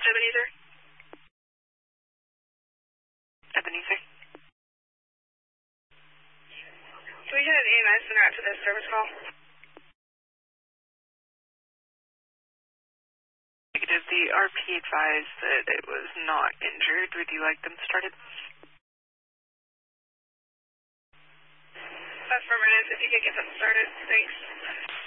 George Ebenezer. Ebenezer. Can we get an EMS center out to this service call? Negative. The RP advised that it was not injured. Would you like them started? Affirmative. If you could get them started, thanks.